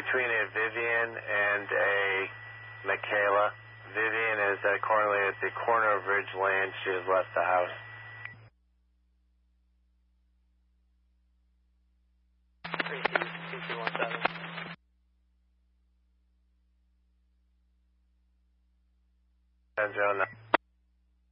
between a Vivian and a Michaela. Vivian is currently at the corner of Ridge Lane. She has left the house. Joe,